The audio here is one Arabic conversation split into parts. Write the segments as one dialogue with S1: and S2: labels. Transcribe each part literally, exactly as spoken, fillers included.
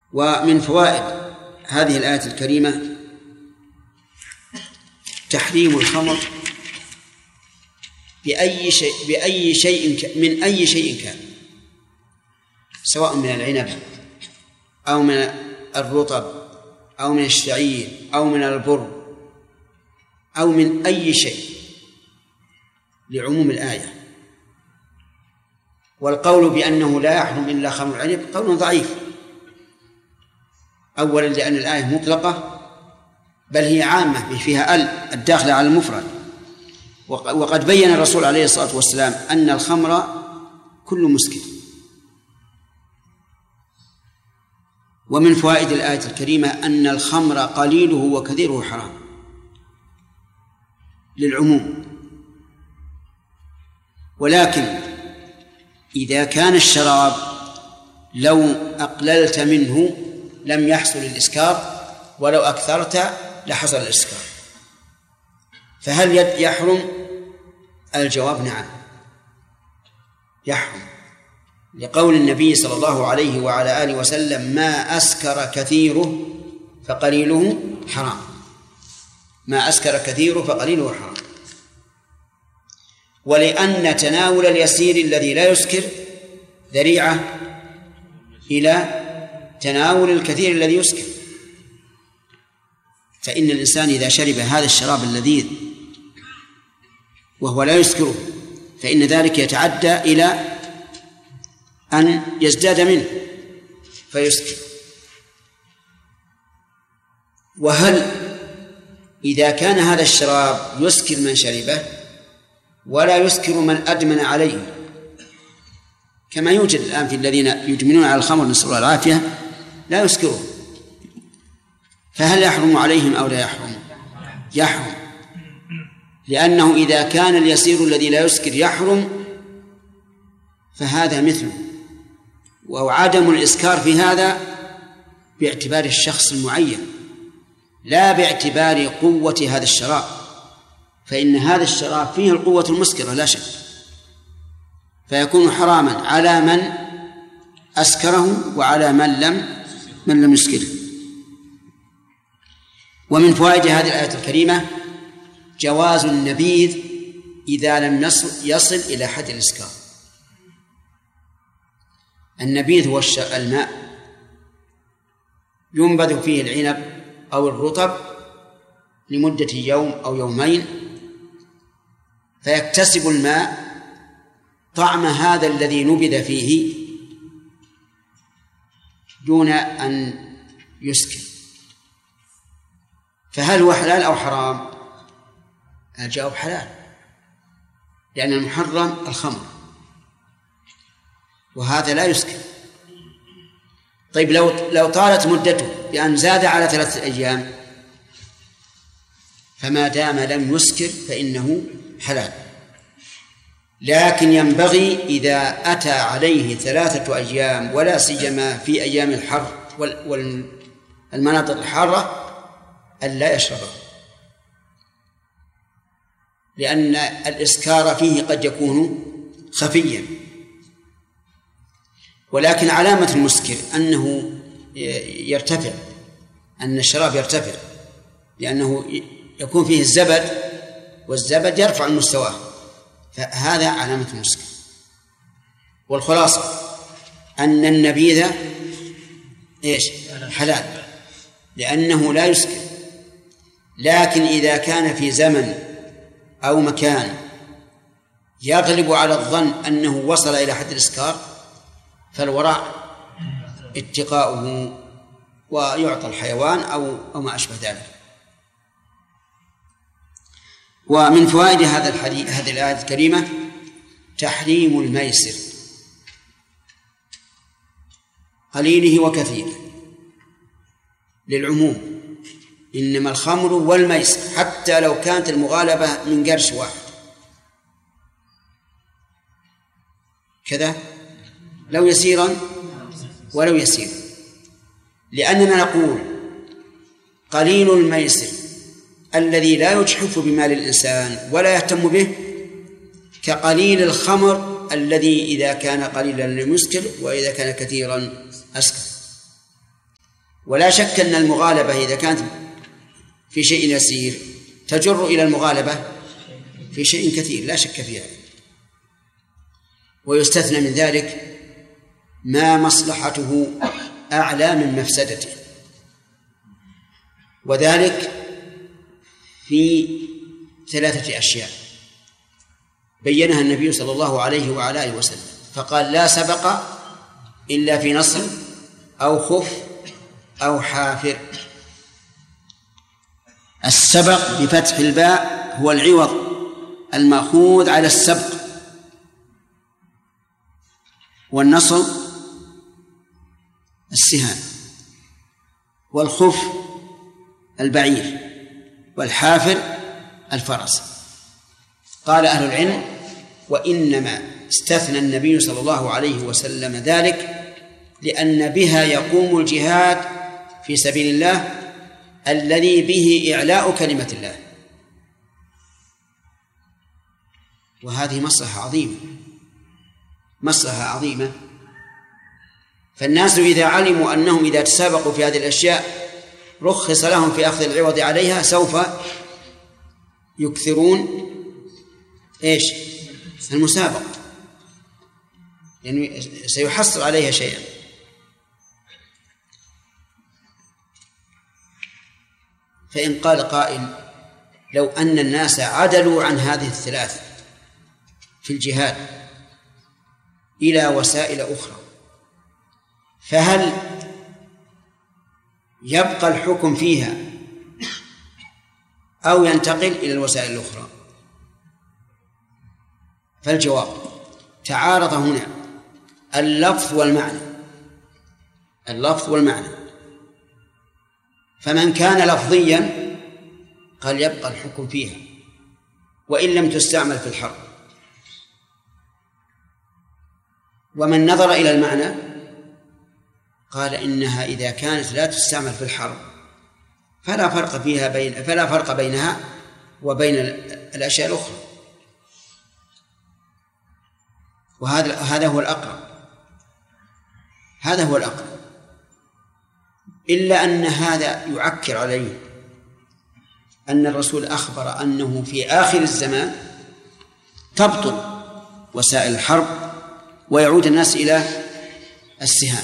S1: ومن فوائد هذه الآية الكريمة تحريم الخمر بأي شيء بأي شيء من أي شيء كان، سواء من العنب أو من الرطب أو من الشعير أو من البر أو من أي شيء، لعموم الآية. والقول بأنه لا يحرم إلا خمر العنب قول ضعيف، أولا لأن الآية مطلقة بل هي عامة فيها ال الداخلة على المفرد، وقد بين الرسول عليه الصلاة والسلام أن الخمر كل مسكر. ومن فوائد الآية الكريمة أن الخمر قليله وكثيره حرام للعموم، ولكن إذا كان الشراب لو أقللت منه لم يحصل الإسكار، ولو أكثرت لحصل الإسكار، فهل يحرم؟ الجواب نعم يحرم، لقول النبي صلى الله عليه وعلى آله وسلم: ما أسكر كثيره فقليله حرام، ما أسكر كثيره فقليله حرام. ولأن تناول اليسير الذي لا يسكر ذريعة إلى تناول الكثير الذي يسكر، فإن الإنسان إذا شرب هذا الشراب اللذيذ وهو لا يسكره فإن ذلك يتعدى إلى أن يزداد منه فيسكر. وهل إذا كان هذا الشراب يسكر من شربه ولا يسكر من أدمن عليه، كما يوجد الآن في الذين يدمنون على الخمر نسأل الله العافية لا يسكرون، فهل يحرم عليهم أو لا يحرم؟ يحرم، لأنه إذا كان اليسير الذي لا يسكر يحرم فهذا مثله. وعدم الإسكار في هذا باعتبار الشخص المعين لا باعتبار قوة هذا الشراب، فإن هذا الشراب فيه القوة المسكرة لا شك، فيكون حراما على من أسكره وعلى من لم من لم يسكره. ومن فوائد هذه الآية الكريمة جواز النبيذ إذا لم يصل إلى حد الإسكار. النبيذ هو الماء ينبذ فيه العنب أو الرطب لمدة يوم أو يومين، فيكتسب الماء طعم هذا الذي نبذ فيه دون أن يسكر، فهل هو حلال أو حرام؟ الجواب حلال، لأن المحرم الخمر وهذا لا يسكر. طيب لو لو طالت مدته بأن زاد على ثلاثة أيام فما دام لم يسكر فإنه حلال، لكن ينبغي إذا أتى عليه ثلاثة أيام ولا سيما في أيام الحر والمناطق الحارة أن لا يشربه، لأن الإسكار فيه قد يكون خفيا. ولكن علامة المسكر أنه يرتفع، أن الشراب يرتفع، لأنه يكون فيه الزبد والزبد يرفع المستوى، فهذا علامة المسكر. والخلاصة أن النبيذ إيش؟ حلال لأنه لا يسكر، لكن إذا كان في زمن أو مكان يغلب على الظن أنه وصل إلى حد الإسكار فالوراء اتقاؤه ويعطى الحيوان أو أو ما أشبه ذلك. ومن فوائد هذا الحديث هذه الآية الكريمة تحريم الميسر قليله وكثيره للعموم، إنما الخمر والميسر حتى لو كانت المغالبة من قرش واحد كذا لو يسيرا ولو يسيرا، لأننا نقول قليل الميسر الذي لا يجحف بمال الإنسان ولا يهتم به كقليل الخمر الذي إذا كان قليلا لم يسكر وإذا كان كثيرا أسكر. ولا شك أن المغالبة إذا كانت في شيء يسير تجر إلى المغالبة في شيء كثير، لا شك فيها. ويستثنى من ذلك ما مصلحته أعلى من مفسدته، وذلك في ثلاثة أشياء بينها النبي صلى الله عليه وعلى آله وسلم، فقال: لا سبق إلا في نصر أو خف أو حافر. السبق بفتح الباء هو العوض المأخوذ على السبق، والنصر السهام، والخف البعير، والحافر الفرس. قال أهل العلم: وإنما استثنى النبي صلى الله عليه وسلم ذلك لأن بها يقوم الجهاد في سبيل الله الذي به إعلاء كلمة الله، وهذه مصلحة عظيمة، مصلحة عظيمة. فالناس إذا علموا أنهم إذا تسابقوا في هذه الأشياء رخص لهم في أخذ العوض عليها سوف يكثرون إيش؟ المسابقة، يعني سيحصل عليها شيئا. فإن قال قائل: لو أن الناس عدلوا عن هذه الثلاث في الجهاد إلى وسائل أخرى، فهل يبقى الحكم فيها أو ينتقل إلى الوسائل الأخرى؟ فالجواب: تعارض هنا اللفظ والمعنى، اللفظ والمعنى. فمن كان لفظيا قال يبقى الحكم فيها وإن لم تستعمل في الحرب، ومن نظر إلى المعنى قال إنها إذا كانت لا تستعمل في الحرب فلا فرق فيها بين فلا فرق بينها وبين الأشياء الأخرى. وهذا هذا هو الأقرب، هذا هو الأقرب، إلا أن هذا يعكر عليه أن الرسول أخبر أنه في آخر الزمان تبطل وسائل الحرب ويعود الناس إلى السهام،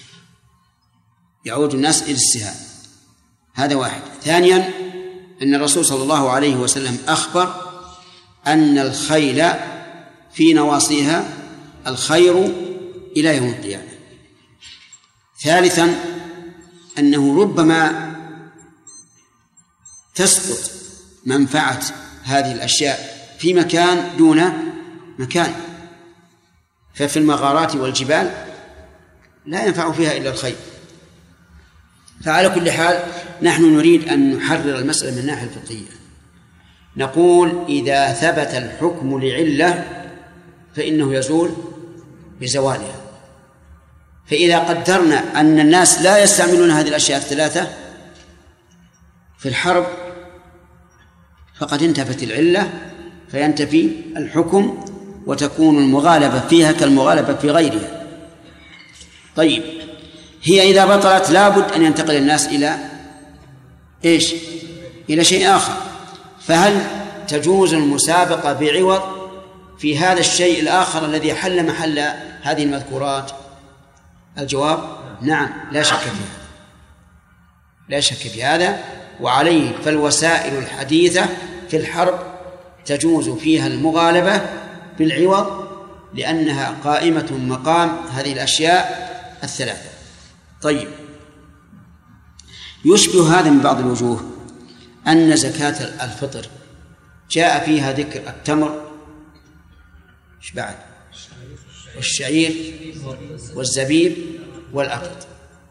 S1: يعود الناس إلى السهام. هذا واحد. ثانيا أن الرسول صلى الله عليه وسلم أخبر أن الخيل في نواصيها الخير إلى يوم القيامة. ثالثا أنه ربما تسقط منفعة هذه الأشياء في مكان دون مكان، ففي المغارات والجبال لا ينفع فيها إلا الخير. فعلى كل حال نحن نريد أن نحرر المسألة من الناحية الفقهية. نقول إذا ثبت الحكم لعلة فإنه يزول بزوالها. فإذا قدرنا أن الناس لا يستعملون هذه الأشياء الثلاثة في الحرب فقد انتفت العلة فينتفي الحكم وتكون المغالبة فيها كالمغالبة في غيرها. طيب، هي إذا بطلت لابد أن ينتقل الناس إلى إيش؟ إلى شيء آخر. فهل تجوز المسابقة بعوض في هذا الشيء الآخر الذي حل محل هذه المذكورات؟ الجواب: نعم، لا شك في هذا، لا شك في هذا. وعليه فالوسائل الحديثة في الحرب تجوز فيها المغالبة بالعوض لأنها قائمة مقام هذه الأشياء الثلاثة. طيب، يشبه هذا من بعض الوجوه أن زكاة الفطر جاء فيها ذكر التمر إيش بعد؟ والشعير والزبيب والأقط.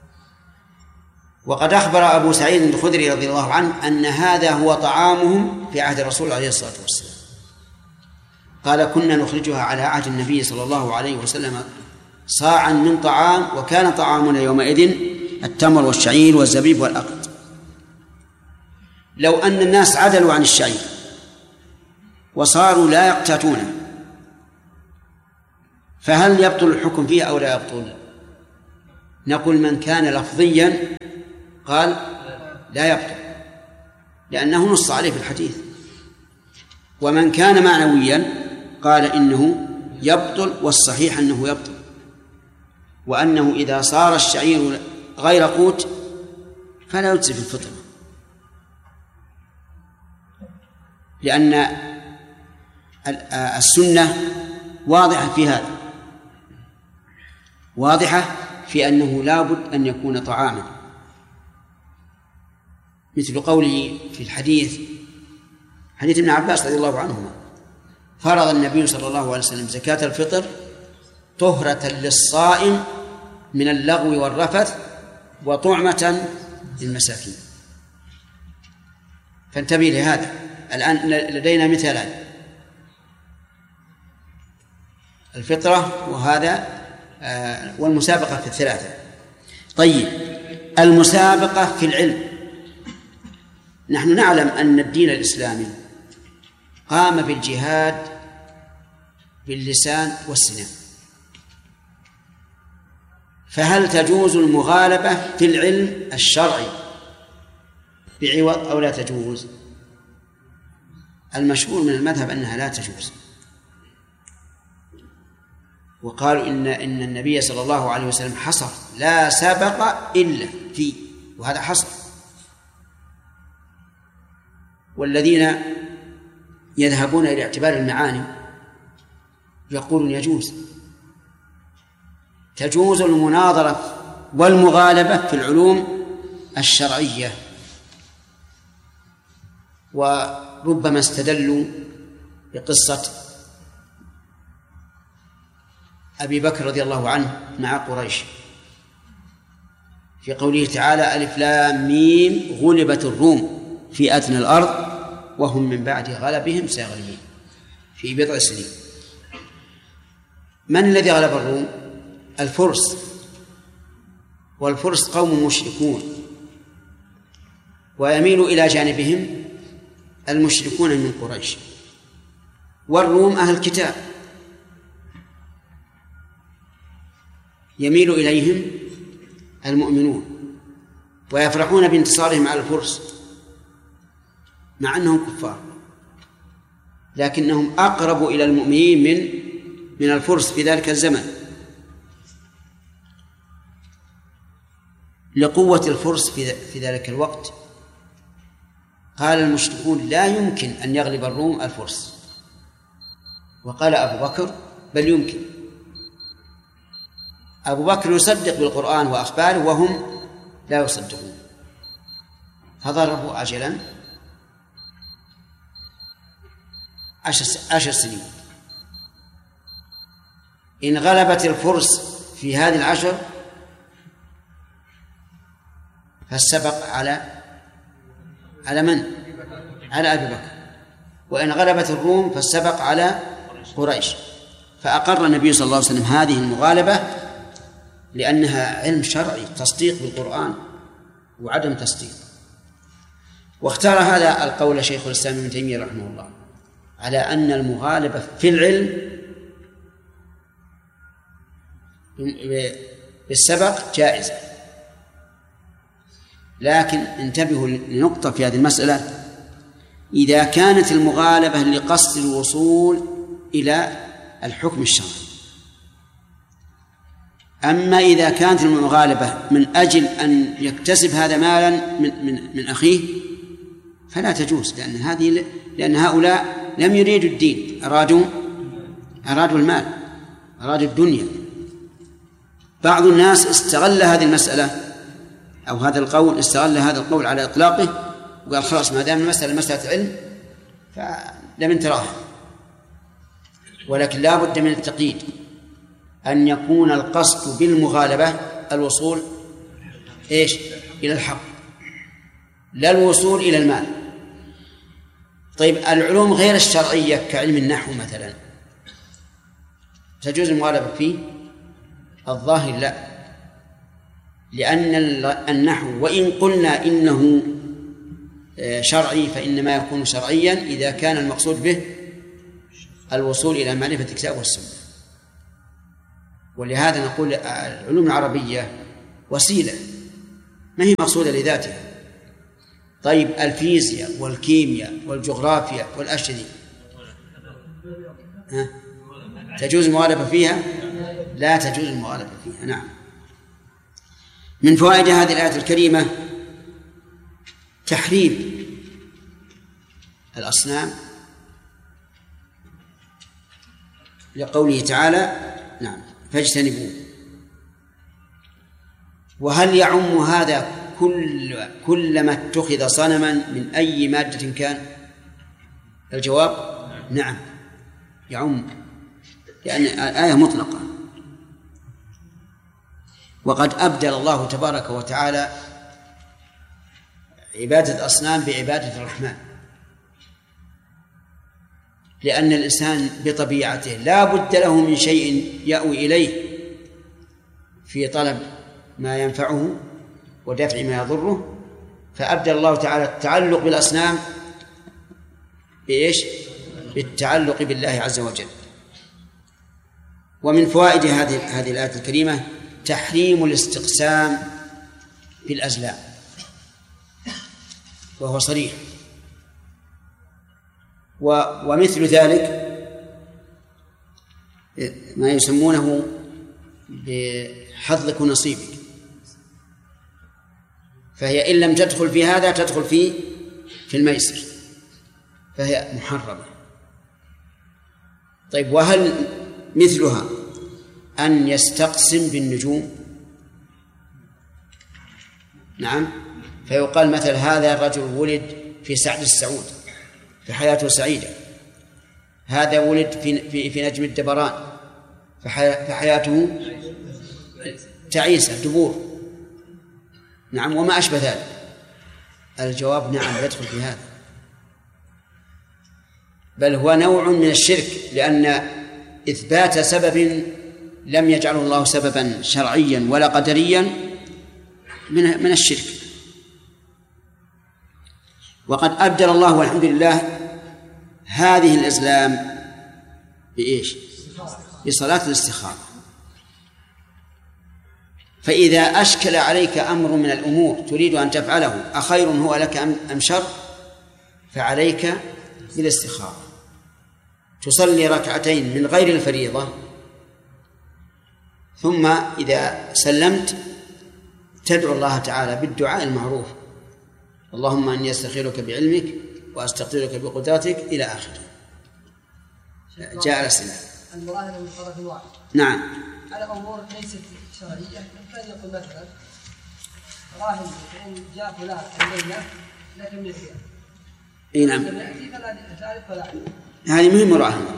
S1: وقد أخبر أبو سعيد الخدري رضي الله عنه أن هذا هو طعامهم في عهد الرسول عليه الصلاة والسلام. قال: كنا نخرجها على عهد النبي صلى الله عليه وسلم صاعا من طعام، وكان طعامنا يومئذ التمر والشعير والزبيب والأقط. لو أن الناس عدلوا عن الشعير وصاروا لا يقتاتونه فهل يبطل الحكم فيه أو لا يبطل؟ نقول: من كان لفظيا قال لا يبطل لأنه نص عليه في الحديث. ومن كان معنويا قال إنه يبطل، والصحيح أنه يبطل، وأنه إذا صار الشعير غير قوت فلا يجزي في الفطرة، لأن السنة واضحة في هذا، واضحة في أنه لا بد أن يكون طعاما، مثل قوله في الحديث حديث ابن عباس رضي الله عنهما: فرض النبي صلى الله عليه وسلم زكاة الفطر طهرة للصائم من اللغو والرفث وطعمة للمساكين. فانتبه لهذا. الآن لدينا مثالان: الفطرة وهذا والمسابقة في الثلاثة. طيب، المسابقة في العلم. نحن نعلم أن الدين الإسلامي قام بالجهاد باللسان والسنان، فهل تجوز المغالبة في العلم الشرعي بعوض أو لا تجوز؟ المشهور من المذهب أنها لا تجوز، وقالوا إن إن النبي صلى الله عليه وسلم حصر لا سبق إلا فيه، وهذا حصر. والذين يذهبون إلى اعتبار المعاني يقولون يجوز، تجوز المناظرة والمغالبة في العلوم الشرعية. وربما استدلوا بقصة أبي بكر رضي الله عنه مع قريش في قوله تعالى: ألف لام ميم غلبت الروم في أدنى الأرض وهم من بعد غلبهم سيغلبون في بضع سنين. من الذي غلب الروم؟ الفرس، والفرس قوم مشركون، ويميل إلى جانبهم المشركون من قريش، والروم أهل الكتاب يميل إليهم المؤمنون ويفرحون بانتصارهم على الفرس مع أنهم كفار، لكنهم أقرب إلى المؤمنين من من الفرس في ذلك الزمن لقوة الفرس في في ذلك الوقت. قال المشركون: لا يمكن أن يغلب الروم الفرس، وقال أبو بكر: بل يمكن. أبو بكر يصدق بالقرآن وأخباره وهم لا يصدقون، فضربوا عجلا عشر, عشر سنين. إن غلبت الفرس في هذه العشر فالسبق على على من؟ على أبي بكر. وإن غلبت الروم فالسبق على قريش. فأقر النبي صلى الله عليه وسلم هذه المغالبة لأنها علم شرعي، تصديق بالقرآن وعدم تصديق. واختار هذا القول شيخ الإسلام ابن تيمية رحمه الله على أن المغالبة في العلم بالسبق جائزة. لكن انتبهوا لنقطة في هذه المسألة: إذا كانت المغالبة لقصد الوصول إلى الحكم الشرعي. أما إذا كانت المغالبة من أجل أن يكتسب هذا مالا من من من أخيه فلا تجوز، لأن هذه لأن هؤلاء لم يريدوا الدين، أرادوا أرادوا المال، أرادوا الدنيا. بعض الناس استغل هذه المسألة أو هذا القول، استغل هذا القول على إطلاقه وقال: خلاص ما دام المسألة مسألة علم فلم تراها. ولكن لا بد من التقييد، أن يكون القصد بالمغالبة الوصول إيش؟ إلى الحق، لا الوصول إلى المال. طيب، العلوم غير الشرعية كعلم النحو مثلا تجوز المغالبة فيه؟ الظاهر لا، لأن النحو وإن قلنا إنه شرعي فإنما يكون شرعيا إذا كان المقصود به الوصول إلى معرفة الكتاب والسنة. ولهذا نقول العلوم العربية وسيلة ما هي مقصودة لذاتها. طيب الفيزياء والكيمياء والجغرافيا والأشياء دي ها؟ تجوز المغالبة فيها؟ لا تجوز المغالبة فيها. نعم. من فوائد هذه الآية الكريمة تحريم الأصنام لقوله تعالى نعم فاجتنبوه. وهل يعم هذا كل كلما اتخذ صنما من أي مادة كان؟ الجواب نعم يعم، لأن الآية مطلقة. وقد أبدل الله تبارك وتعالى عبادة الأصنام بعبادة الرحمن، لأن الإنسان بطبيعته لا بد له من شيء يأوي إليه في طلب ما ينفعه ودفع ما يضره، فأبدل الله تعالى التعلق بالأصنام بإيش؟ بالتعلق بالله عز وجل. ومن فوائد هذه هذه الآية الكريمة تحريم الاستقسام بالأزلام، وهو صريح. ومثل ذلك ما يسمونه بحظك ونصيبك، فهي إن لم تدخل في هذا تدخل في في الميسر، فهي محرمة. طيب وهل مثلها أن يستقسم بالنجوم؟ نعم، فيقال مثل هذا الرجل ولد في سعد السعود فحياته سعيدة، هذا ولد في في, في نجم الدبران فحياته تعيسة دبور. نعم، وما أشبه ذلك. الجواب نعم يدخل في هذا، بل هو نوع من الشرك، لأن إثبات سبب لم يجعله الله سببا شرعيا ولا قدريا من من الشرك. وقد أبدل الله والحمد لله هذه الأزلام بإيش؟ بصلاة الاستخارة. فإذا أشكل عليك أمر من الأمور تريد أن تفعله أخير هو لك أم شر، فعليك بالاستخارة. تصلي ركعتين من غير الفريضة، ثم إذا سلمت تدعو الله تعالى بالدعاء المعروف: اللهم إني أستخيرك بعلمك وأستقدرك بقدرتك إلى آخره. جاء الأسئلة.
S2: المراهنة من طرف واحد.
S1: نعم.
S2: على أمور ليست شرعية، كان يقول مثلا راهن فإن جاء فلان الليلة لكن يسير.
S1: إيه نعم.
S2: يأتي فلا ثالث فلا.
S1: هذه مهمة مراهنة.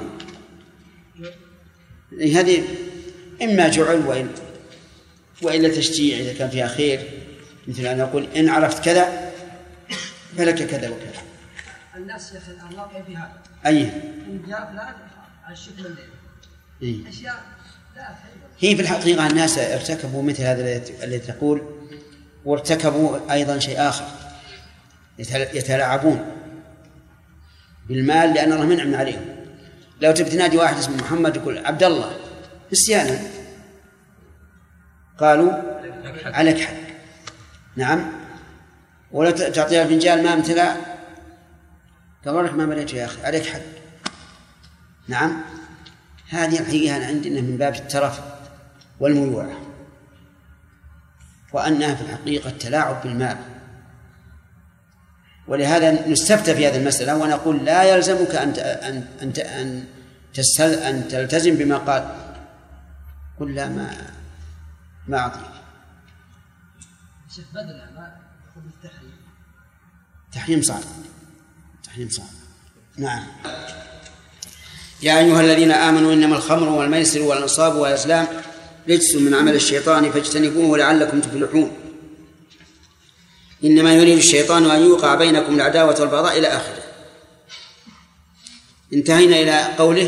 S1: هذه إما جعل وإن وإلا تشجيع إذا كان فيها خير، مثل أن نقول إن عرفت كذا فلك كذا وكذا.
S2: الناس يا أخي الآن واقع في هذا.
S1: أي.
S2: إن جاء فلان على الشكل الليل.
S1: إيه.
S2: أشياء لا.
S1: هي في الحقيقة الناس ارتكبوا مثل هذا الذي تقول، وارتكبوا أيضا شيء آخر، يتلاعبون بالمال لأن الله منعم عليهم. لو تبي تنادي واحد اسمه محمد يقول عبد الله نسيانا، قالوا عليك حق. نعم. ولا تعطيها فنجان ما امتلأ قال لك ما مليت يا أخي عليك حق. نعم. هذه الحقيقة عندنا من باب الترف والميوعة، وأنها في الحقيقة تلاعب بالمال. ولهذا نستفتى في هذه المسألة ونقول لا يلزمك أن أن أن أن, تسل أن تلتزم بما قال، قل لا ما ما أعطيك.
S2: شيخ بدل ما يأخذ التحريم.
S1: تحريم صعب، تحريم صعب. نعم. يا أيها الذين آمنوا إنما الخمر والميسر والأنصاب والأزلام رجس من عمل الشيطان فاجتنبوه لعلكم تفلحون. إنما يريد الشيطان أن يوقع بينكم العداوة والبغضاء إلى آخره. انتهينا إلى قوله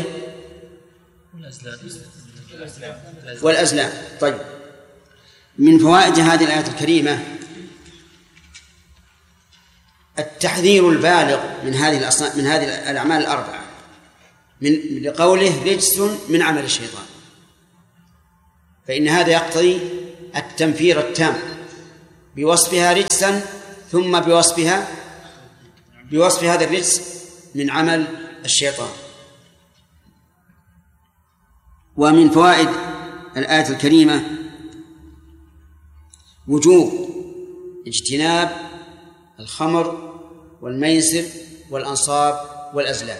S1: والأزلام. طيب، من فوائد هذه الآية الكريمة التحذير البالغ من هذه الأصناف من هذه الأعمال الأربعة، من لقوله رجس من عمل الشيطان، فإن هذا يقتضي التنفير التام بوصفها رجسا ثم بوصفها بوصف هذا الرجس من عمل الشيطان. ومن فوائد الآية الكريمة وجوب اجتناب الخمر والميسر والأنصاب والأزلام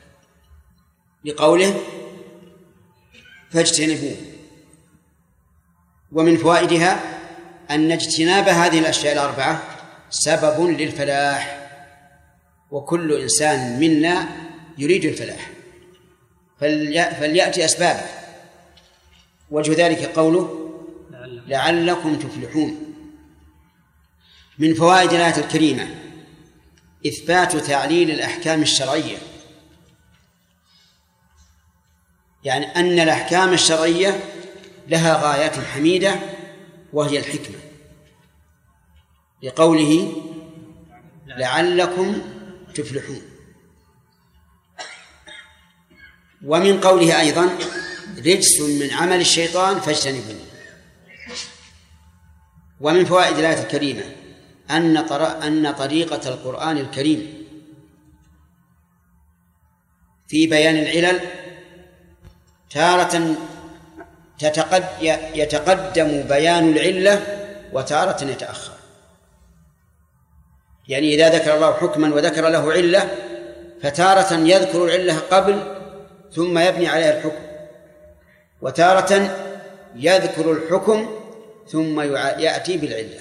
S1: لقوله فاجتنبوه. ومن فوائدها أن اجتناب هذه الأشياء الأربعة سبب للفلاح، وكل إنسان منا يريد الفلاح فليأتي أسبابه. وجه ذلك قوله لعلكم تفلحون. من فوائد الآية الكريمة إثبات تعليل الأحكام الشرعية، يعني أن الأحكام الشرعية لها غايات حميدة وهي الحكمة، لقوله لعلكم تفلحون. ومن قوله أيضا رجس من عمل الشيطان فاجتنبوه. ومن فوائد الآية الكريمة أن أن طريقة القرآن الكريم في بيان العلل تارة يتقدم بيان العلة وتارة يتأخر. يعني إذا ذكر الله حكما وذكر له علة فتارة يذكر العلة قبل ثم يبني عليها الحكم، وتارة يذكر الحكم ثم يأتي بالعلة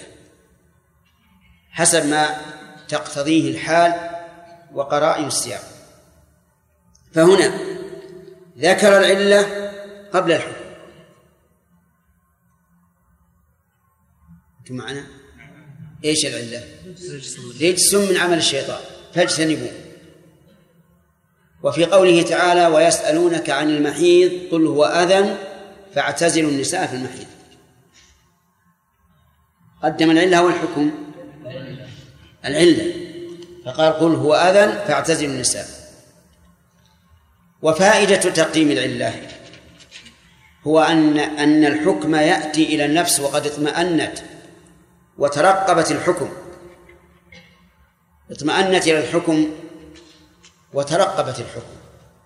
S1: حسب ما تقتضيه الحال وقرائن السياق. فهنا ذكر العلة قبل الحكم. أنتم معنا؟ إيش العلة؟ رجس من عمل الشيطان فاجتنبوه. وفي قوله تعالى ويسألونك عن المحيض قل هو أذى فاعتزلوا النساء في المحيض، قدم العلة والحكم العلة فقال قل هو أذى فاعتزلوا النساء. وفائدة تقديم العلة هو أن أن الحكم يأتي إلى النفس وقد اطمأنت وترقبت الحكم، اطمأنت إلى الحكم وترقبت الحكم،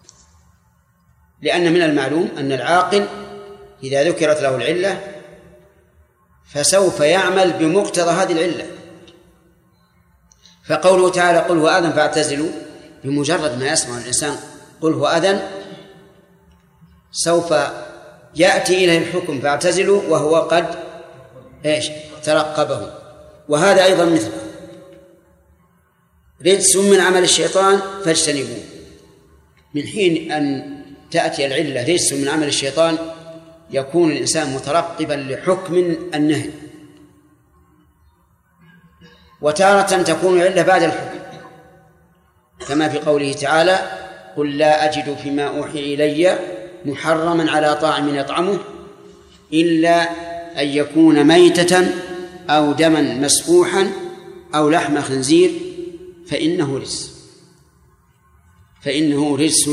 S1: لأن من المعلوم أن العاقل إذا ذكرت له العلة فسوف يعمل بمقتضى هذه العلة. فقوله تعالى قل هو أذى فاعتزلوا، بمجرد ما يسمع الإنسان قل هو أذى سوف يأتي إليه الحكم فاعتزلوا وهو قد إيش ترقبه. وهذا أيضا مثله رجس من عمل الشيطان فاجتنبوه. من حين أن تأتي العلة رجس من عمل الشيطان يكون الإنسان مترقبا لحكم النهي، وتارة تكون العلة بعد الحكم كما في قوله تعالى قل لا أجد فيما أوحي إلي محرما على طاعم يطعمه إلا أن يكون ميتة أو دما مسفوحا أو لحم خنزير فإنه رجس فإنه رجس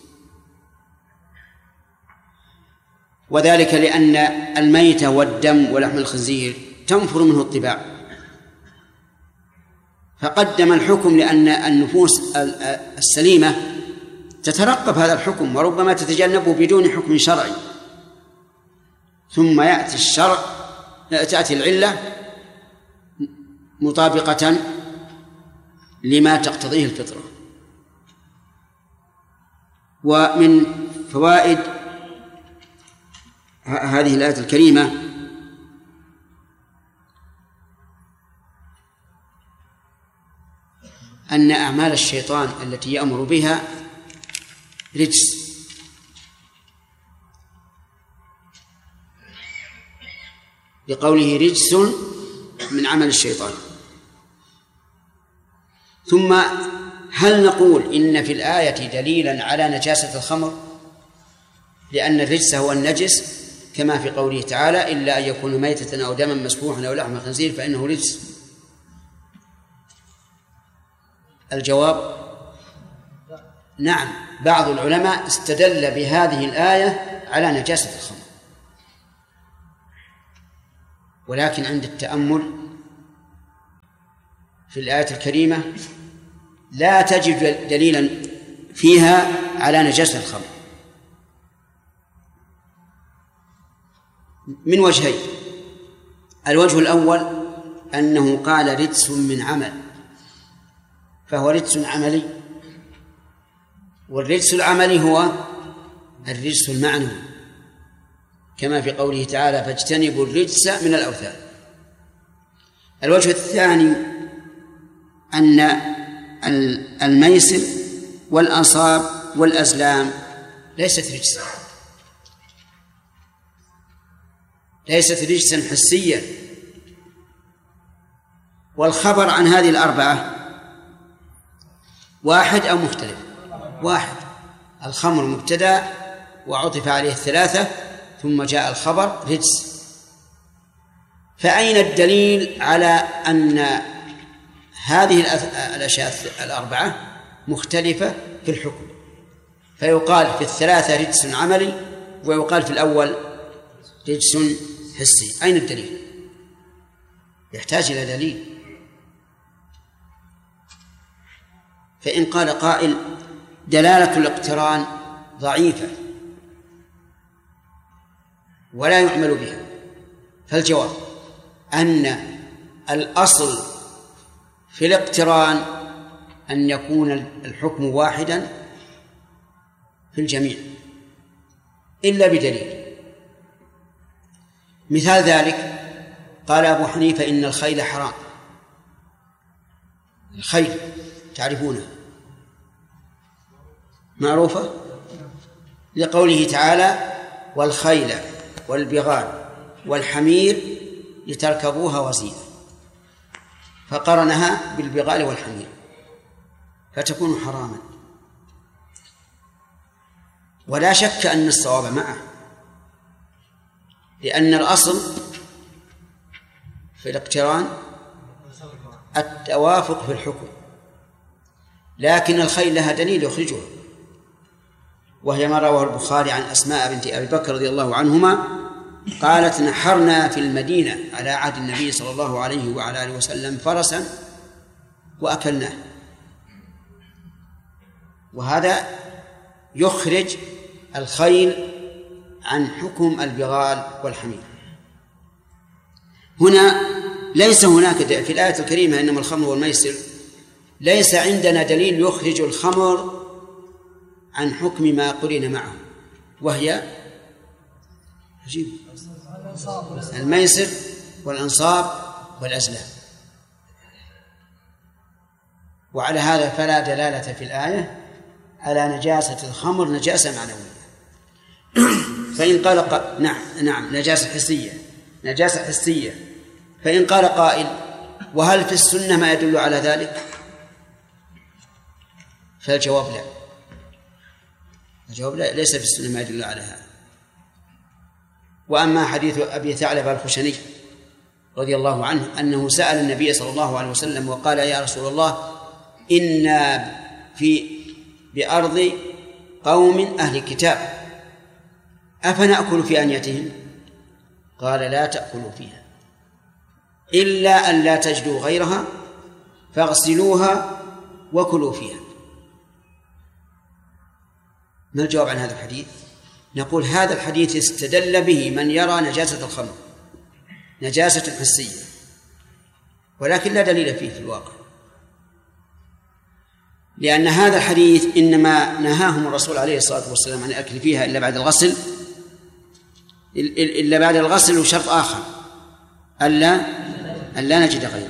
S1: وذلك لأن الميت والدم ولحم الخنزير تنفر منه الطباع، فقدم الحكم لأن النفوس السليمة تترقب هذا الحكم وربما تتجنبه بدون حكم شرعي، ثم يأتي الشرع تأتي العلة مطابقة لما تقتضيه الفطرة. ومن فوائد هذه الآية الكريمة أن أعمال الشيطان التي يأمر بها رجس، بقوله رجس من عمل الشيطان. ثم هل نقول إن في الآية دليلا على نجاسة الخمر لأن الرجس هو النجس كما في قوله تعالى إلا أن يكون ميتة أو دما مسفوحا أو لحم خنزير فإنه رجس؟ الجواب نعم، بعض العلماء استدل بهذه الآية على نجاسة الخمر، ولكن عند التأمل في الآية الكريمة لا تجد دليلا فيها على نجاسة الخمر من وجهين. الوجه الأول أنه قال رجس من عمل، فهو رجس عملي، والرجس العملي هو الرجس المعنوي، كما في قوله تعالى فاجتنبوا الرجس من الأوثان. الوجه الثاني أن الميسر والأنصاب والأزلام ليست رجسا، ليست رجسا حسيا. والخبر عن هذه الأربعة واحد أو مختلف؟ واحد. الخمر مبتدأ وعطف عليه الثلاثة ثم جاء الخبر رجس. فأين الدليل على أن هذه الأشياء الأربعة مختلفة في الحكم؟ فيقال في الثلاثة رجس عملي ويقال في الأول رجس حسي. أين الدليل؟ يحتاج إلى دليل. فإن قال قائل دلالة الاقتران ضعيفة ولا يعمل بها، فالجواب أن الأصل في الاقتران أن يكون الحكم واحدا في الجميع إلا بدليل. مثال ذلك قال أبو حنيفة إن الخيل حرام. الخيل تعرفونه معروفة لقوله تعالى والخيل والبغال والحمير لتركبوها وزينة، فقرنها بالبغال والحمير فتكون حراما. ولا شك أن الصواب معه، لأن الأصل في الاقتران التوافق في الحكم، لكن الخيل لها دليل يخرجها، وهي ما رواه البخاري عن أسماء بنت أبي بكر رضي الله عنهما قالت نحرنا في المدينة على عهد النبي صلى الله عليه وعلى آله وسلم فرسا وأكلناه. وهذا يخرج الخيل عن حكم البغال والحمير. هنا ليس هناك في الآية الكريمة إنما الخمر والميسر، ليس عندنا دليل يخرج الخمر عن حكم ما قرن معه، وهي عجيب الميسر والأنصاب والأزلام. وعلى هذا فلا دلالة في الآية على نجاسة الخمر نجاسة معنوية. فإن قال ق... نعم نعم نجاسة حسية نجاسة حسية فإن قال قائل وهل في السنة ما يدل على ذلك؟ فالجواب لا. الجواب لا، ليس في السنة ما يدل على هذا. وأما حديث أبي ثعلبة الخشني رضي الله عنه أنه سأل النبي صلى الله عليه وسلم وقال يا رسول الله إنا في بأرض قوم أهل كتاب أفنأكل في أنيتهم؟ قال لا تأكلوا فيها إلا أن لا تجدوا غيرها فاغسلوها وكلوا فيها. ما الجواب عن هذا الحديث؟ نقول هذا الحديث استدل به من يرى نجاسة الخمر نجاسة حسية، ولكن لا دليل فيه في الواقع، لأن هذا الحديث إنما نهاهم الرسول عليه الصلاة والسلام عن الأكل فيها إلا بعد الغسل إلا بعد الغسل وشرط آخر ألا ألا نجد غيره.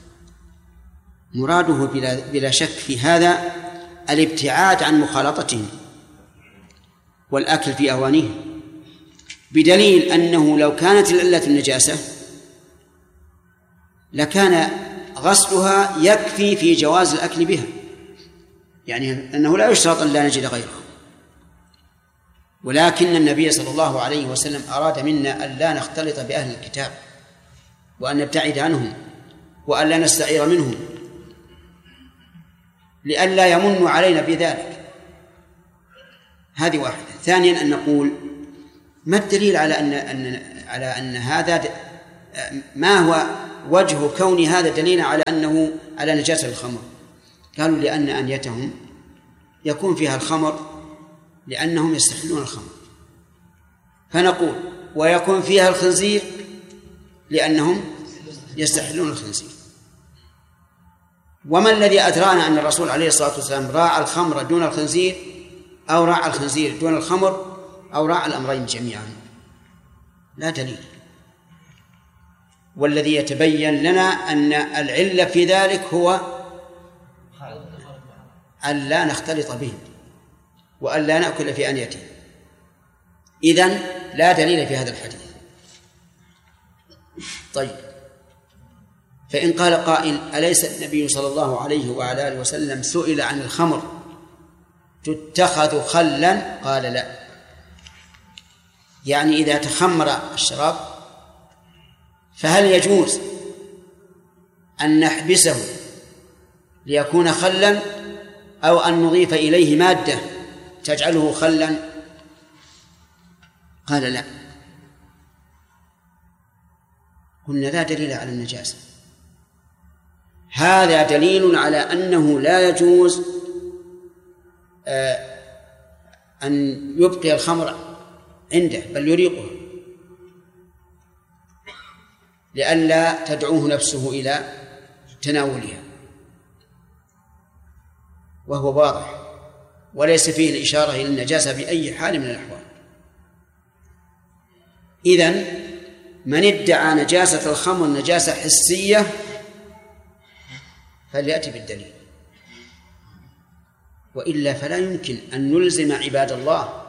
S1: مراده بلا, بلا شك في هذا الابتعاد عن مخالطتهم والأكل في أوانيه، بدليل أنه لو كانت العلة النجاسة لكان غسلها يكفي في جواز الأكل بها، يعني أنه لا يشترط أن لا نجد غيره. ولكن النبي صلى الله عليه وسلم أراد منا أن لا نختلط بأهل الكتاب وأن نبتعد عنهم وأن لا نستعير منهم لئلا يمنوا علينا بذلك. هذه واحدة. ثانيا أن نقول ما الدليل على أن, أن على أن هذا ما هو وجه كون هذا دليل على أنه على نجاسة الخمر؟ قالوا لأن أنيتهم يكون فيها الخمر لأنهم يستحلون الخمر، فنقول ويكون فيها الخنزير لأنهم يستحلون الخنزير. وما الذي أدرانا أن الرسول عليه الصلاة والسلام راعى الخمر دون الخنزير أو راعى الخنزير دون الخمر أو راعى الأمرين جميعا؟ لا دليل. والذي يتبين لنا أن العلة في ذلك هو أن لا نختلط بهم وأن لا نأكل في أنيتهم. إذن لا دليل في هذا الحديث. طيب، فإن قال قائل أليس النبي صلى الله عليه وعلى آله وسلم سئل عن الخمر تتخذ خلا؟ قال لا، يعني إذا تخمر الشراب فهل يجوز أن نحبسه ليكون خلا أو أن نضيف إليه مادة تجعله خلا؟ قال لا. قلنا لا دليل على النجاسة، هذا دليل على أنه لا يجوز أن يبقي الخمر عنده بل يريقه لئلا تدعوه نفسه إلى تناولها، وهو واضح وليس فيه الإشارة إلى النجاسة بأي حال من الأحوال. إذن من ادعى نجاسة الخمر نجاسة حسية فليأتي بالدليل، وإلا فلا يمكن أن نلزم عباد الله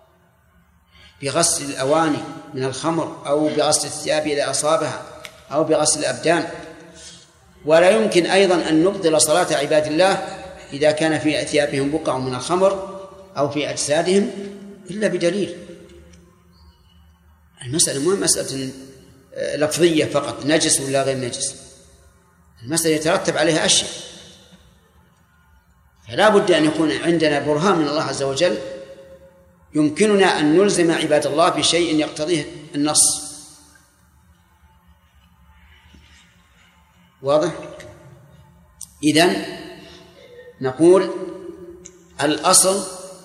S1: بغسل الأواني من الخمر أو بغسل الثياب إذا أصابها أو بغسل الأبدان، ولا يمكن أيضا أن نبطل صلاة عباد الله إذا كان في ثيابهم بقع من الخمر أو في أجسادهم إلا بدليل. المسألة مو مسألة لفظية فقط نجس ولا غير نجس، المسألة يترتب عليها أشياء، فلا بد أن يكون عندنا برهان من الله عز وجل يمكننا أن نلزم عباد الله بشيء يقتضيه النص. واضح؟ إذن نقول الأصل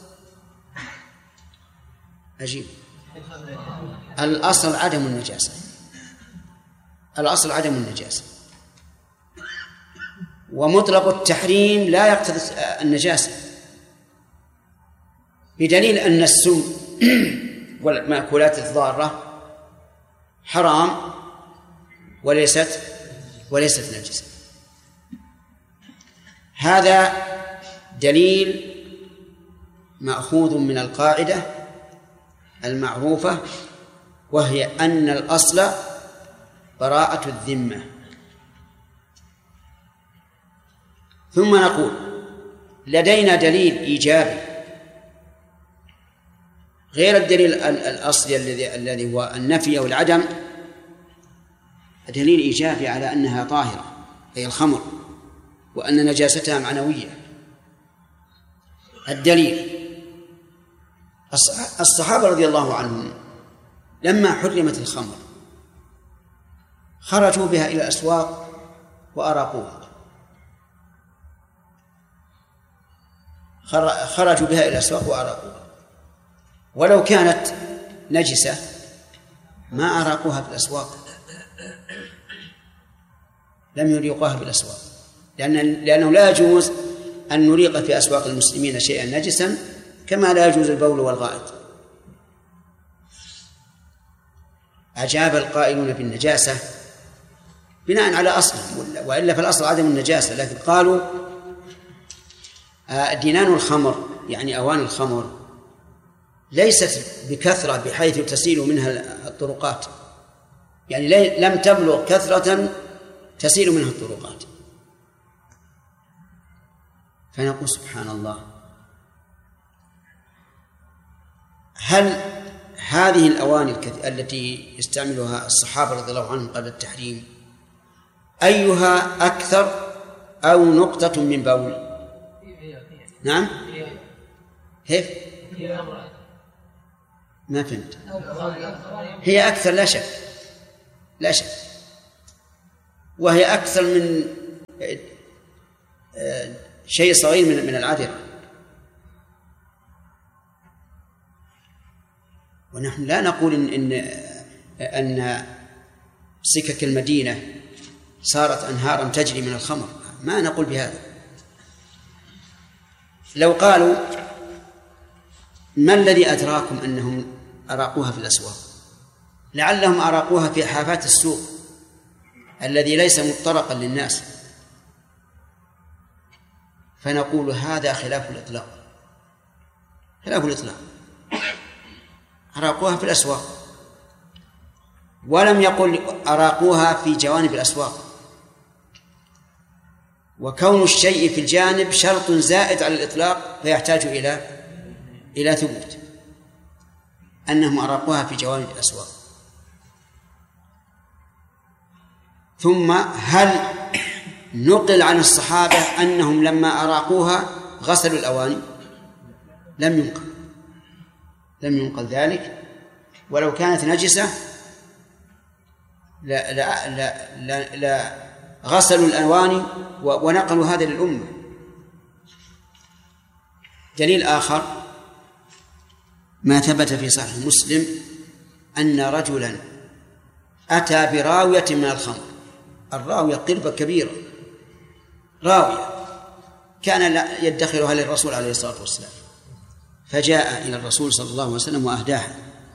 S1: أجيب الأصل عدم النجاسة، الأصل عدم النجاسة، ومطلق التحريم لا يقتضي النجاسة، بدليل أن السم والمأكولات الضارة حرام وليست وليست نجسة. هذا دليل مأخوذ من القاعدة المعروفة، وهي أن الأصل براءة الذمة. ثم نقول لدينا دليل إيجابي غير الدليل الأصلي الذي الذي هو النفي أو العدم، دليل إيجابي على أنها طاهرة أي الخمر وأن نجاستها معنوية. الدليل الصحابة رضي الله عنهم لما حرمت الخمر خرجوا بها إلى الأسواق وأراقوها، خرجوا بها إلى الأسواق وأراقوها، ولو كانت نجسة ما أراقوها في الأسواق، لم يريقوها في الأسواق، لأن لأنه لا يجوز أن نريق في أسواق المسلمين شيئا نجسا كما لا يجوز البول والغائط. أجاب القائلون بالنجاسة بناء على أصل، وإلا فالأصل عدم النجاسة، لكن قالوا دينان الخمر يعني أوان الخمر ليست بكثرة بحيث تسيل منها الطرقات، يعني لم تبلغ كثرة تسيل منها الطرقات. فنقول سبحان الله، هل هذه الأواني التي يستعملها الصحابة رضي الله عنهم قبل التحريم أيها أكثر أو نقطة من بول؟ نعم هيف ما فهمت. هي أكثر لا شك لا شك، وهي أكثر من شيء صغير من من العذرة. ونحن لا نقول إن إن أن سكك المدينة صارت أنهارا تجري من الخمر، ما نقول بهذا. لو قالوا ما الذي أدراكم أنهم أراقوها في الأسواق؟ لعلهم أراقوها في حافات السوق الذي ليس مطرقا للناس، فنقول هذا خلاف الإطلاق، خلاف الإطلاق. أراقوها في الأسواق، ولم يقل أراقوها في جوانب الأسواق. وكون الشيء في الجانب شرط زائد على الإطلاق فيحتاج إلى إلى ثبوت، أنهم أراقوها في جوانب الأسواق. ثم هل نقل عن الصحابة أنهم لما أراقوها غسلوا الأواني؟ لم ينقل، لم ينقل ذلك. ولو كانت نجسة لا لا لا لا, لا غسلوا الأواني ونقلوا هذا للأمة. دليل آخر ما ثبت في صحيح مسلم أن رجلا أتى براوية من الخمر، الراوية قربة كبيرة، راوية كان يدخرها للرسول عليه الصلاة والسلام، فجاء إلى الرسول صلى الله عليه وسلم وأهداها،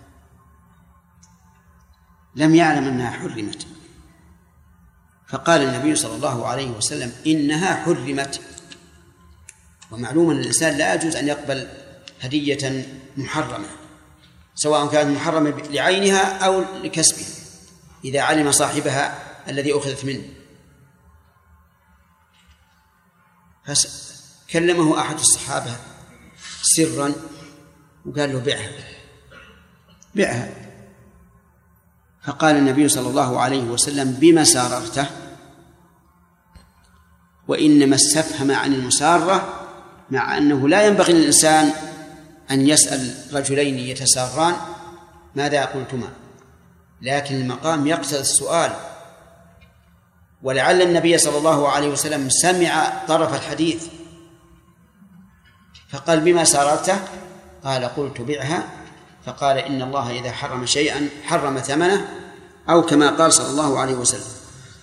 S1: لم يعلم أنها حرمت، فقال النبي صلى الله عليه وسلم إنها حرمت. ومعلوم أن الإنسان لا يجوز أن يقبل هدية محرمة، سواء كانت محرمة لعينها أو لكسبها، إذا علم صاحبها الذي أخذت منه. فكلمه أحد الصحابة سرا وقال له بعها بعها، فقال النبي صلى الله عليه وسلم بما ساررته؟ وإنما استفهم عن المسارة، مع أنه لا ينبغي للإنسان أن يسأل رجلين يتساران ماذا قلتما، لكن المقام يقتضي السؤال. ولعل النبي صلى الله عليه وسلم سمع طرف الحديث فقال بما ساررته؟ قال قلت بعها. فقال إن الله إذا حرم شيئا حرم ثمنه، أو كما قال صلى الله عليه وسلم.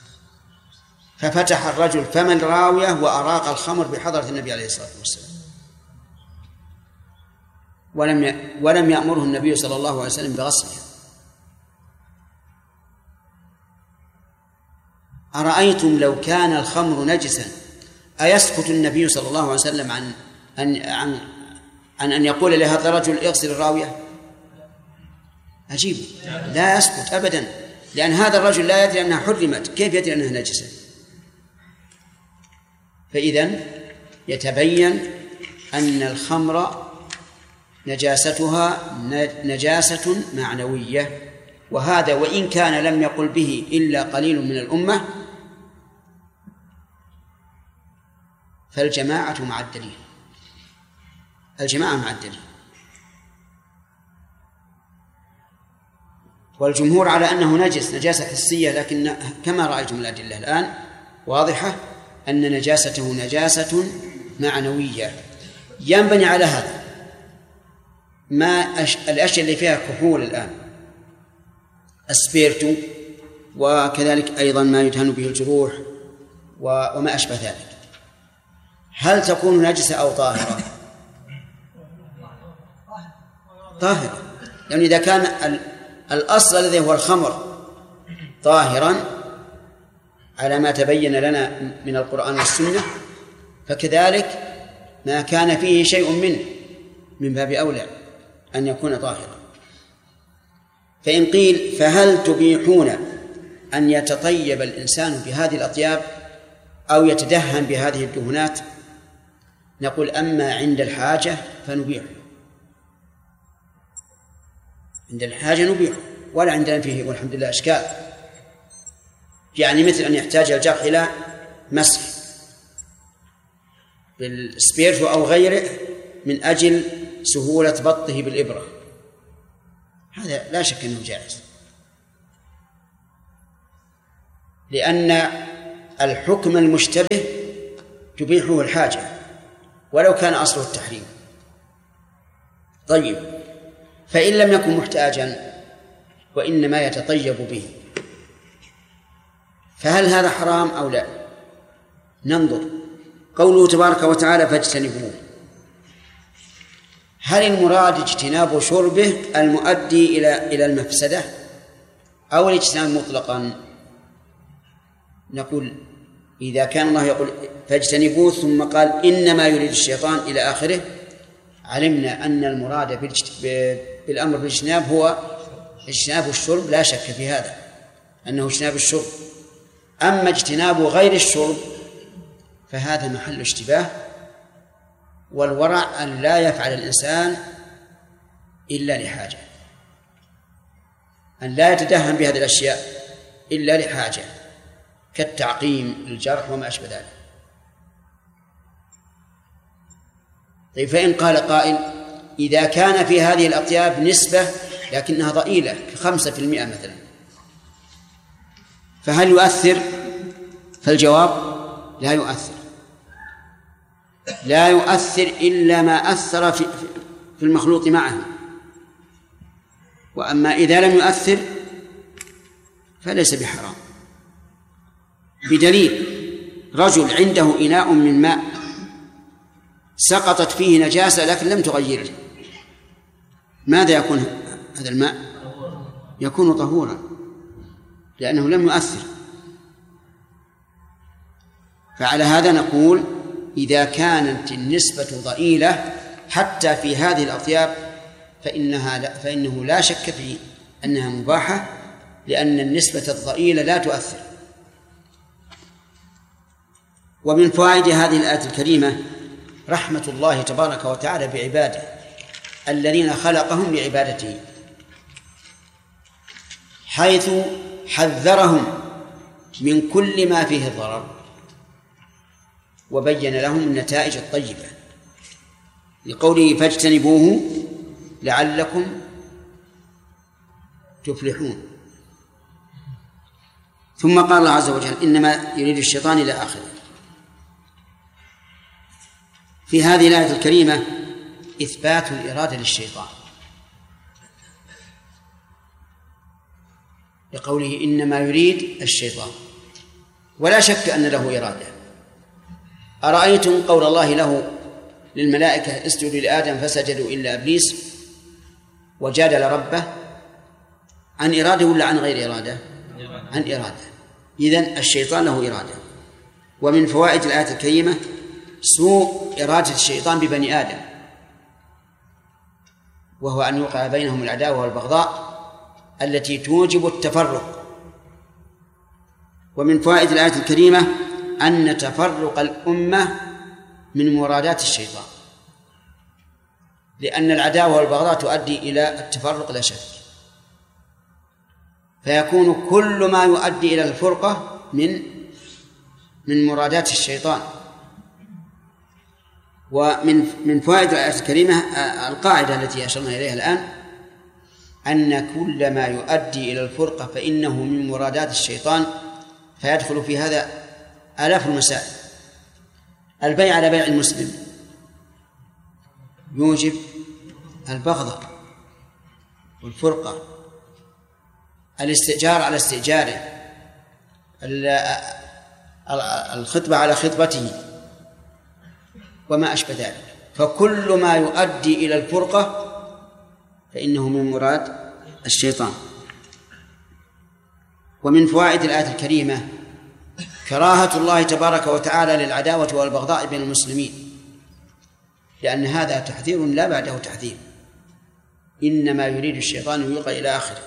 S1: ففتح الرجل فم الراوية وأراق الخمر بحضرة النبي عليه الصلاة والسلام، ولم ولم يأمره النبي صلى الله عليه وسلم بغسلها. أرأيتم لو كان الخمر نجسا أيسكت النبي صلى الله عليه وسلم عن أن عن عن أن يقول لهذا الرجل اغسل الراوية؟ عجيب، لا يسكت أبدا، لأن هذا الرجل لا يدري أنها حرمت، كيف يدري أنها نجسة؟ فإذن يتبين أن الخمر نجاستها نجاسة معنوية، وهذا وإن كان لم يقل به إلا قليل من الأمة، فالجماعة مع الدليل، الجماعة مع الدليل. والجمهور على أنه نجس نجاسة حسية، لكن كما رأيتم الأدلة الآن واضحة أن نجاسته نجاسة معنوية. ينبني على هذا ما أش... الأشياء اللي فيها كحول الآن، السبيرتو، وكذلك أيضا ما يدهن به الجروح وما أشبه ذلك، هل تكون نجسة أو طاهرة؟ طاهرة، لأن إذا كان ال... الأصل الذي هو الخمر طاهرا على ما تبين لنا من القرآن والسنة، فكذلك ما كان فيه شيء منه من باب أولى أن يكون طاهرا. فإن قيل فهل تبيحون أن يتطيب الإنسان بهذه الأطياب أو يتدهن بهذه الدهنات؟ نقول أما عند الحاجة فنبيح، عند الحاجة نبيح، ولا عندنا فيه والحمد لله أشكال، يعني مثل أن يحتاج الجرح إلى مسح بالسبيرتو أو غيره من أجل سهولة بطه بالإبرة، هذا لا شك أنه جائز، لأن الحكم المشتبه تبيحه الحاجة ولو كان أصله التحريم. طيب، فإن لم يكن محتاجا وإنما يتطيب به، فهل هذا حرام أو لا؟ ننظر. قوله تبارك وتعالى فاجتنبوه، هل المراد اجتناب شربه المؤدي إلى إلى المفسدة أو الاجتناب مطلقا؟ نقول إذا كان الله يقول فاجتنبوه ثم قال إنما يريد الشيطان إلى آخره، علمنا أن المراد بالأمر بالاجتناب هو اجتناب الشرب، لا شك في هذا أنه اجتناب الشرب. أما اجتناب غير الشرب فهذا محل اشتباه، والورع أن لا يفعل الإنسان إلا لحاجة، أن لا يتدهن بهذه الأشياء إلا لحاجة كالتعقيم للجرح وما أشبه ذلك. طيب، فإن قال قائل إذا كان في هذه الأطياب نسبة لكنها ضئيلة كخمسة في المئة مثلا، فهل يؤثر؟ فالجواب لا يؤثر، لا يؤثر إلا ما أثر في في المخلوط معه. وأما إذا لم يؤثر فليس بحرام، بدليل رجل عنده إناء من ماء سقطت فيه نجاسة لكن لم تغيره، ماذا يكون هذا الماء؟ يكون طهورا لأنه لم يؤثر. فعلى هذا نقول إذا كانت النسبة ضئيلة حتى في هذه الأطياب فإنها لا فإنه لا شك في أنها مباحة، لأن النسبة الضئيلة لا تؤثر. ومن فوائد هذه الآية الكريمة رحمة الله تبارك وتعالى بعباده الذين خلقهم لعبادته، حيث حذرهم من كل ما فيه ضرر وبين لهم النتائج الطيبة، لقوله فاجتنبوه لعلكم تفلحون. ثم قال الله عز وجل إنما يريد الشيطان إلى آخره. في هذه الآية الكريمة إثبات الإرادة للشيطان، لقوله إنما يريد الشيطان، ولا شك أن له إرادة. أرأيتم قول الله له للملائكة اسجدوا لآدم فسجدوا إلا إبليس وجادل ربه عن إرادة ولا عن غير إرادة؟ عن إرادة. إذن الشيطان له إرادة. ومن فوائد الآية الكريمة سوء إرادة الشيطان ببني آدم، وهو أن يوقع بينهم العداوة والبغضاء التي توجب التفرق. ومن فوائد الآية الكريمة أن تفرق الأمة من مرادات الشيطان، لأن العداوة والبغضاء تؤدي إلى التفرق لا شك، فيكون كل ما يؤدي إلى الفرقة من من مرادات الشيطان. ومن من فوائد الآية الكريمة القاعدة التي أشرنا إليها الآن، أن كل ما يؤدي إلى الفرقة فإنه من مرادات الشيطان، فيدخل في هذا آلاف المسائل. البيع على بيع المسلم يوجب البغضة والفرقة، الاستئجار على استئجاره، الخطبة على خطبته وما أشبه ذلك. فكل ما يؤدي إلى الفرقة فإنه من مراد الشيطان. ومن فوائد الآية الكريمة كراهة الله تبارك وتعالى للعداوة والبغضاء بين المسلمين، لأن هذا تحذير لا بعده تحذير، إنما يريد الشيطان أن يوقع إلى آخره.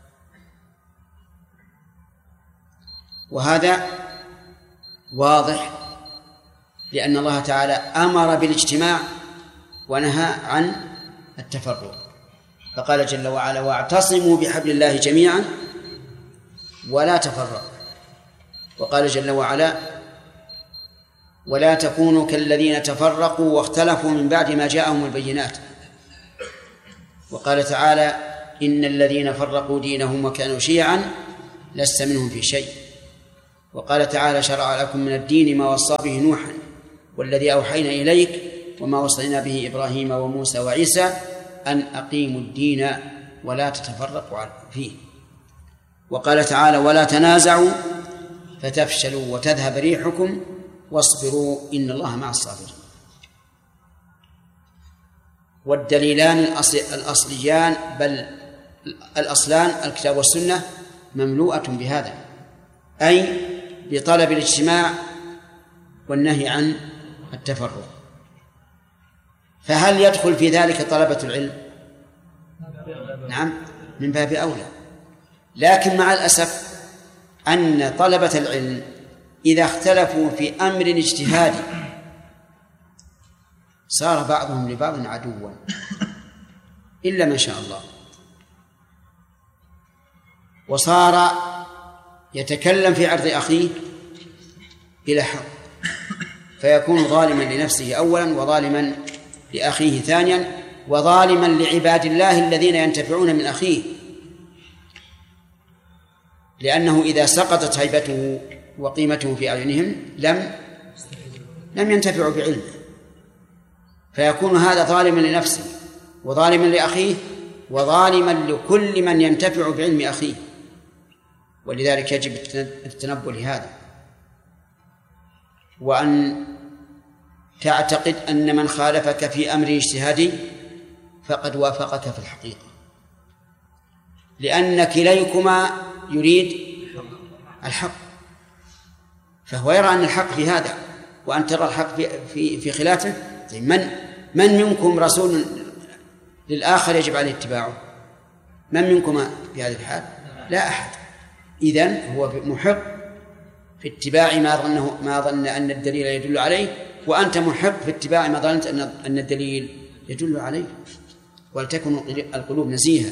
S1: وهذا واضح لأن الله تعالى أمر بالاجتماع ونهى عن التفرق، فقال جل وعلا واعتصموا بحبل الله جميعا ولا تفرقوا. وقال جل وعلا ولا تكونوا كالذين تفرقوا واختلفوا من بعد ما جاءهم البينات. وقال تعالى إن الذين فرقوا دينهم وكانوا شيعا لست منهم في شيء. وقال تعالى: شرع لكم من الدين ما وصى به نوحا والذي أوحينا إليك وما وصينا به إبراهيم وموسى وعيسى أن أقيموا الدين ولا تتفرقوا فيه. وقال تعالى: ولا تنازعوا فتفشلوا وتذهب ريحكم واصبروا إن الله مع الصابرين. والدليلان الأصليان بل الأصلان الكتاب والسنة مملوءة بهذا، أي بطلب الاجتماع والنهي عن التفرق. فهل يدخل في ذلك طلبة العلم؟ نعم، من باب أولى. لكن مع الأسف أن طلبة العلم إذا اختلفوا في أمر اجتهادي صار بعضهم لبعض عدوا إلا ما شاء الله، وصار يتكلم في عرض أخيه بلا حق، فيكون ظالما لنفسه أولا وظالما لأخيه ثانيا وظالما لعباد الله الذين ينتفعون من أخيه، لأنه إذا سقطت هيبته وقيمته في أعينهم لم لم ينتفعوا بعلمه، فيكون هذا ظالما لنفسه وظالما لأخيه وظالما لكل من ينتفع بعلم أخيه. ولذلك يجب التنبه لهذا، وأن تعتقد أن من خالفك في أمر اجتهادي فقد وافقك في الحقيقة، لأن كليكما يريد الحق، فهو يرى أن الحق في هذا وأن ترى الحق في في, في خلافه. من من منكم رسول للآخر يجب عليه اتباعه؟ من منكم في هذه الحال؟ لا أحد. إذن هو محق في اتباع ما ظنه ما ظن أن الدليل يدل عليه، وأنت محق في اتباع ما ظننت أن أن الدليل يدل عليه. ولتكن القلوب نزيهة.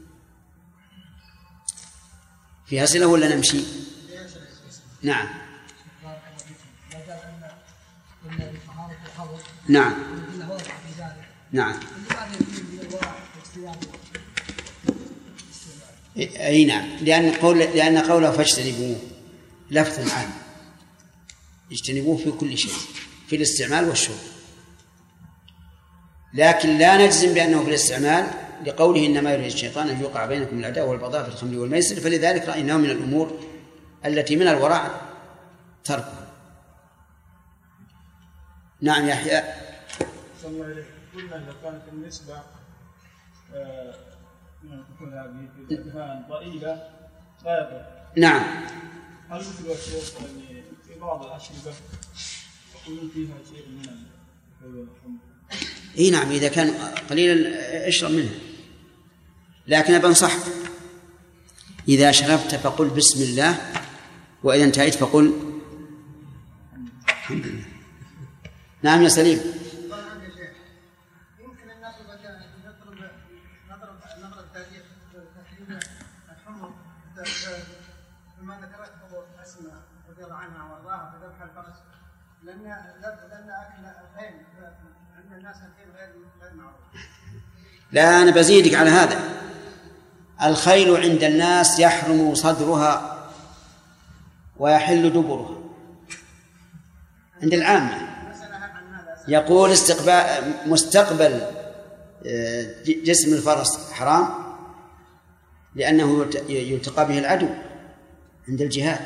S1: فيها أسئلة ولا نمشي؟ نعم نعم نعم أي نعم، لأن قول لأن قوله فاجتنبوه لفظ عام، اجتنبوه في كل شيء، في الاستعمال والشرب، لكن لا نجزم بأنه في الاستعمال لقوله إنما يريد الشيطان أن يوقع بينكم العداوة والبغضاء في الخمر والميسر، فلذلك رأيناه من الأمور التي من الورع تركها. نعم يحيى.
S3: صلى الله عليه قلنا إذا كانت النسبة تكون هذه في الأذهان ضئيلة لا يضر.
S1: نعم.
S3: هل مثل الشيخ يعني في بعض الأشربة يقولون فيها شيء من الحمر؟
S1: إيه نعم، إذا كان قليلا اشرب منها، لكن بنصحك إذا شربت فقل بسم الله، وإذا انتهيت فقل الحمد لله. نعم يا سليم.
S4: يمكن أن نضرب نضرب نضرب تاريخ تحريم الحمر بما ذكرت أبو أسماء رضي الله عنها وارضاها في ذبح الفرس، لأن لأن أكل الخيل عند الناس الخيل غير غير معروف.
S1: لا، أنا بزيدك على هذا. الخيل عند الناس يحرم صدرها ويحل دبرها عند العامة. يقول استقبال مستقبل جسم الفرس حرام لأنه يلتقى به العدو عند الجهاد،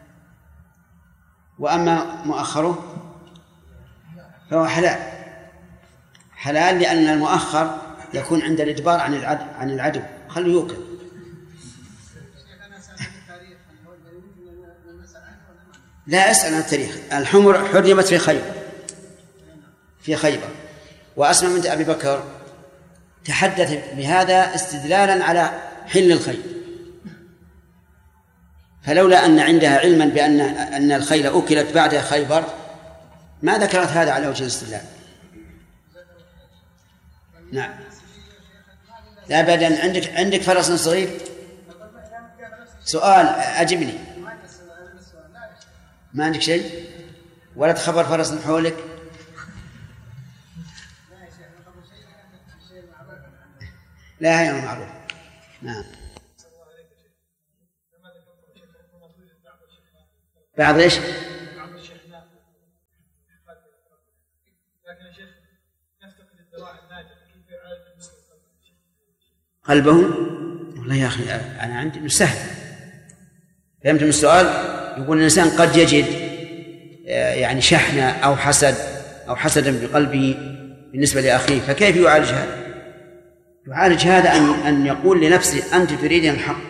S1: وأما مؤخره فهو حلال حلال لأن المؤخر يكون عند الإجبار عن العدو عن العدو خلوا يوكل. لا أسأل عن التاريخ. الحمر حرمت في خيبر في خيبر وأسمع من أبي بكر تحدث بهذا استدلالا على حل الخيل، فلولا أن عندها علما بأن أن الخيل أكلت بعد خيبر ما ذكرت هذا على وجه الاستدلال. نعم. لا أبدا. عندك عندك فرس صغير؟ سؤال أجبني. ما عندك شيء ولا تخبر فرس من حولك؟ لا هي معروف. نعم. بعض إيش؟
S3: بعض الشيخ لا. لكن يا شيخ يفتقد الدواء الناجح كيف يعالج المسلم
S1: قلبه؟ والله يا أخي أنا عندي إنه سهل. فهمت من السؤال؟ يقول الإنسان قد يجد يعني شحنة أو حسد أو حسدا بقلبه بالنسبة لأخيه، فكيف يعالج هذا؟ يعالج هذا أن أن يقول لنفسه أنت تريدين الحق،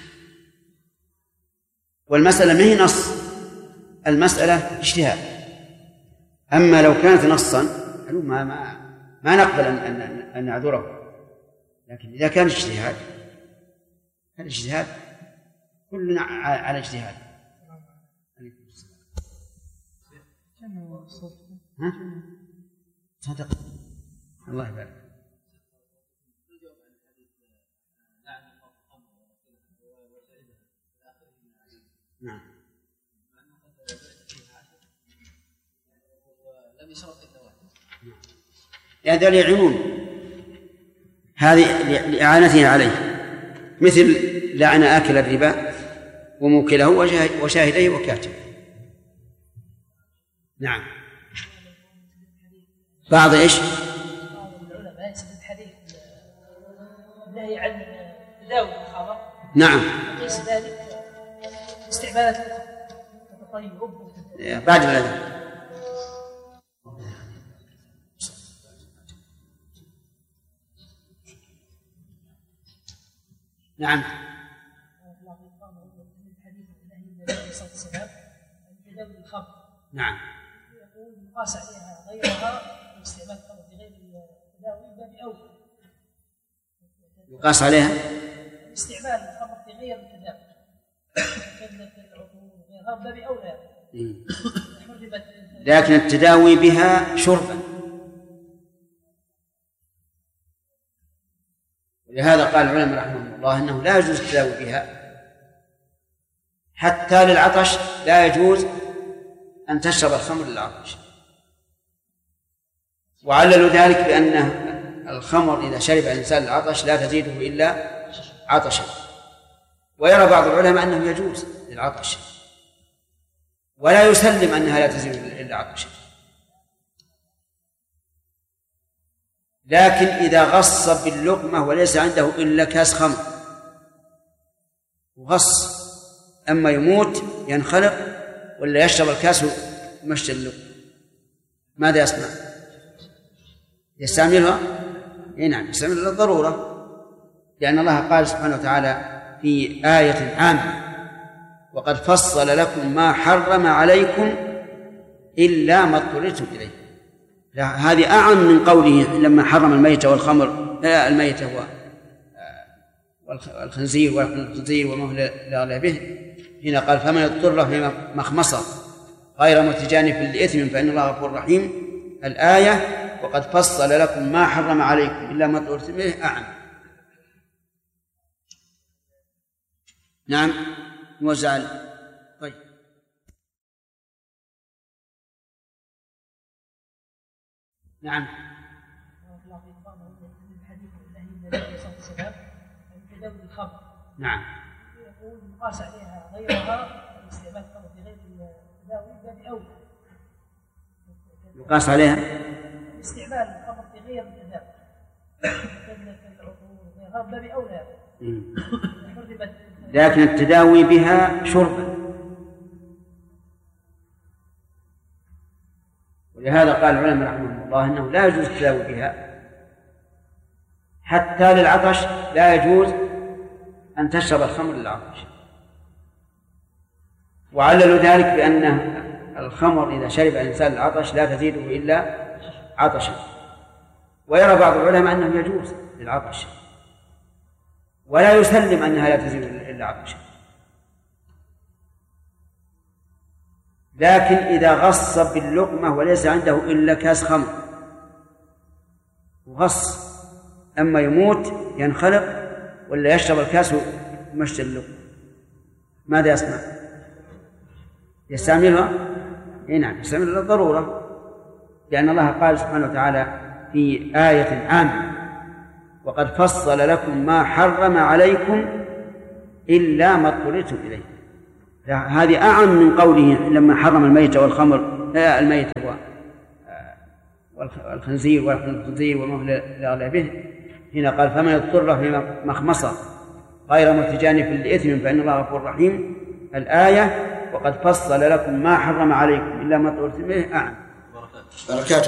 S1: والمسألة ما هي نص، المسألة اجتهاد. أما لو كانت نصا ما ما ما نقبل أن أن أن نعذره، لكن إذا كان اجتهاد الاجتهاد كلنا على اجتهاد. ها؟ صدق الله يبارك. نعم. يعني ذلك عموم هذه لإعانته عليه، مثل لعن آكل الربا وموكله وشاهديه وكاتبه. نعم. بعض ايش؟
S2: بعض العلماء يستدل حديث النهي عن تداوي الخمر.
S1: نعم.
S2: وقيس ذلك استعمالات الطيب
S1: بعد الأذان. نعم. نعم.
S2: يقول يقاس عليها غيرها واستعمال الخمر بغير التداوي باب أولى.
S1: يقاس عليها
S2: استعمال الخمر بغير التداوي كالعطور وغيرها باب أولى.
S1: لكن التداوي بها شربا، ولهذا قال العلماء رحمهم الله أنه لا يجوز التداوي بها حتى للعطش، لا يجوز أن تشرب الخمر للعطش، وعللوا ذلك بأن الخمر إذا شرب الإنسان العطش لا تزيده إلا عطشا. ويرى بعض العلماء أنه يجوز للعطش ولا يسلم أنها لا تزيد إلا عطشا. لكن إذا غص باللقمة وليس عنده إلا كاس خمر وغص، أما يموت ينخلق ولا يشرب الكاس ومشي اللقمة، ماذا يصنع؟ يستعملها؟ إيه نعم، يستعملها للضرورة، لأن الله قال سبحانه وتعالى في آية عامة وقد فصل لكم ما حرم عليكم إلا ما اضطررتم إليه. هذه أعم من قوله لما حرم الميتة والخمر، لا الميتة والخنزير والخنزير وما هو لا به. هنا قال فمن اضطر في مخمصة غير متجانف لإثم فإن الله غفور رحيم. الآية وقد فصل لكم ما حرم عليكم إلا ما اضطررتم إليه أعم. نعم موزع. طيب نعم. نعم.
S2: يقول يقاس عليها غيرها استعمال الخمر بغير التداوي باب أولى.
S1: يقاس عليها
S2: استعمال الخمر بغير التداوي كالعطور وغيرها باب أولى.
S1: لكن التداوي بها شربا، ولهذا قال العلماء رحمهم الله أنه لا يجوز التداوي بها حتى للعطش، لا يجوز أن تشرب الخمر للعطش، وعللوا ذلك بأن الخمر إذا شرب الإنسان العطش لا تزيده إلا عطشا. ويرى بعض العلماء أنه يجوز للعطش ولا يسلم أنها لا تزيد إلا عطشا. لكن إذا غص باللقمة وليس عنده إلا كاس خمر وغص، أما يموت ينخلق ولا يشرب الكاس ومشي اللقمة، ماذا يصنع؟ يستعملها؟ إيه نعم، يستعملها للضرورة، لأن الله قال سبحانه وتعالى في آية عامة وقد فصل لكم ما حرم عليكم إلا ما اضطررتم إليه. هذه أعم من قوله لما حرم الميت والخمر الميت والخنزير والخنزير وما لا به. هنا قال فمن اضطر في مخمصة غير متجانف لإثم فإن الله غفور رحيم الآية وقد فصل لكم ما حرم عليكم إلا ما طهرتم به. أعم.
S5: بركاته.